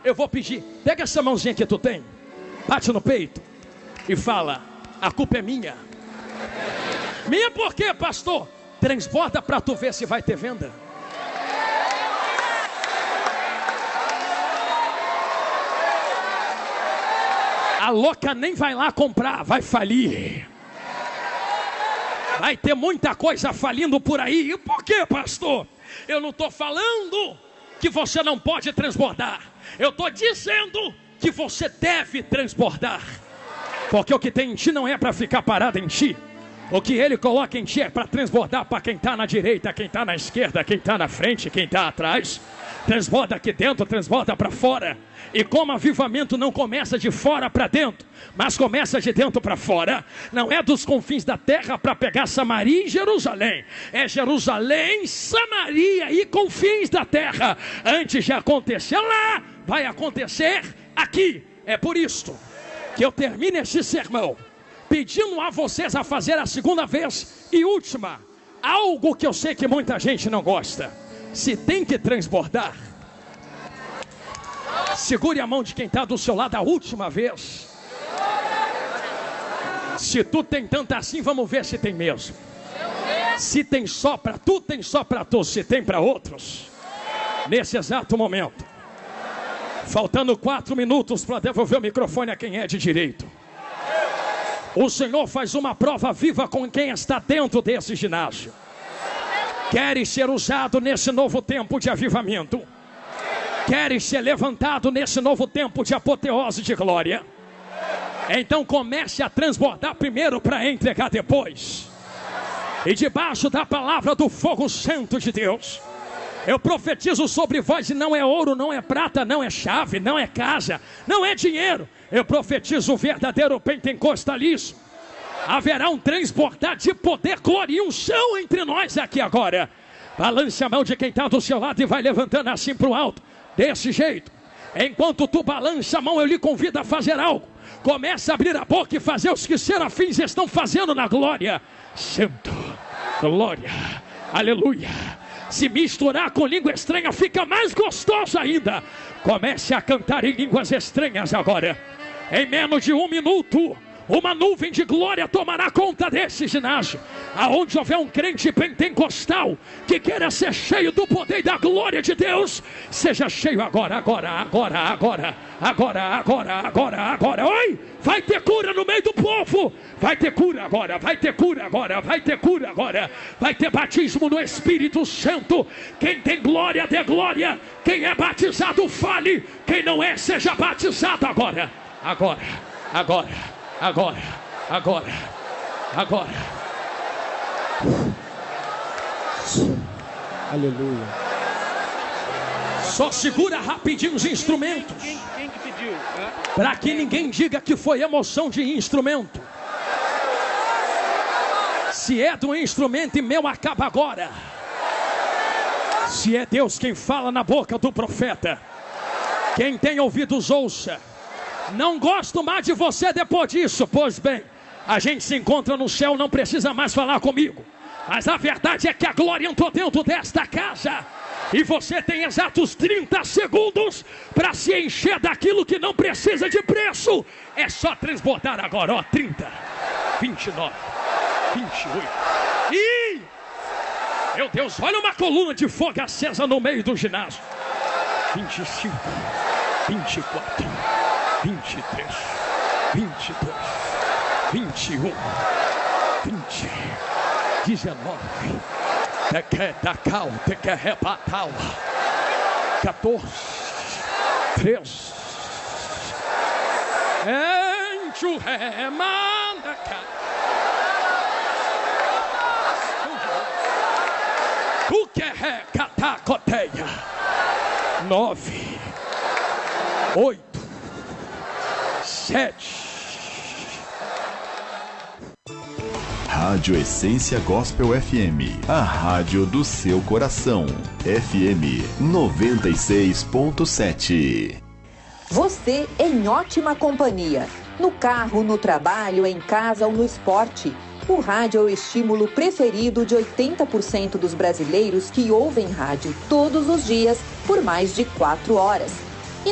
eu vou pedir, pega essa mãozinha que tu tem, bate no peito e fala: a culpa é minha. Minha por quê, pastor? Transborda pra tu ver se vai ter venda. A louca nem vai lá comprar, vai falir. Vai ter muita coisa falindo por aí. E por quê, pastor? Eu não estou falando que você não pode transbordar. Eu estou dizendo que você deve transbordar. Porque o que tem em ti não é para ficar parado em ti. O que ele coloca em ti é para transbordar para quem está na direita, quem está na esquerda, quem está na frente, quem está atrás. Transborda aqui dentro, transborda para fora. E como avivamento não começa de fora para dentro, mas começa de dentro para fora, não é dos confins da terra para pegar Samaria e Jerusalém. É Jerusalém, Samaria e confins da terra. Antes de acontecer lá, vai acontecer aqui. É por isto que eu termino esse sermão pedindo a vocês a fazer a segunda vez e última, algo que eu sei que muita gente não gosta. Se tem que transbordar, segure a mão de quem está do seu lado a última vez. Se tu tem tanto assim, vamos ver se tem mesmo. Se tem só para tu, tem só para tu. Se tem para outros, nesse exato momento, faltando 4 minutos para devolver o microfone a quem é de direito, o Senhor faz uma prova viva com quem está dentro desse ginásio. Queres ser usado nesse novo tempo de avivamento? Queres ser levantado nesse novo tempo de apoteose de glória? Então comece a transbordar primeiro para entregar depois. E debaixo da palavra do fogo santo de Deus, eu profetizo sobre vós, e não é ouro, não é prata, não é chave, não é casa, não é dinheiro. Eu profetizo o verdadeiro pentecostalismo. Haverá um transbordar de poder, glória e unção entre nós aqui agora. Balance a mão de quem está do seu lado e vai levantando assim para o alto, desse jeito. Enquanto tu balança a mão, eu lhe convido a fazer algo. Começa a abrir a boca e fazer os que os serafins estão fazendo na glória. Santo, glória, aleluia. Se misturar com língua estranha fica mais gostoso ainda. Comece a cantar em línguas estranhas agora. Em menos de 1 minuto, uma nuvem de glória tomará conta desse ginásio. Aonde houver um crente pentecostal que queira ser cheio do poder e da glória de Deus, seja cheio agora. Oi! Vai ter cura no meio do povo. Vai ter cura agora. Vai ter batismo no Espírito Santo. Quem tem glória, dê glória. Quem é batizado, fale. Quem não é, seja batizado agora. Agora. Aleluia. Só segura rapidinho os instrumentos, para que ninguém diga que foi emoção de instrumento. Se é do instrumento e meu, acaba agora. Se é Deus quem fala na boca do profeta, quem tem ouvidos ouça. Não gosto mais de você depois disso. Pois bem, a gente se encontra no céu, não precisa mais falar comigo. Mas a verdade é que a glória entrou dentro desta casa. E você tem exatos 30 segundos para se encher daquilo que não precisa de preço. É só transbordar agora, ó. 30, 29, 28. Ih! Meu Deus, olha uma coluna de fogo acesa no meio do ginásio. 25, 24, 23, 22, 21, 20, 19, tequedacal, tequerrepatal, 14, 13, enxurremanda, o que é catacoteia, 9, 8, 7. Rádio Essência Gospel FM, a rádio do seu coração. FM 96.7. Você em ótima companhia. No carro, no trabalho, em casa ou no esporte. O rádio é o estímulo preferido de 80% dos brasileiros que ouvem rádio todos os dias por mais de 4 horas.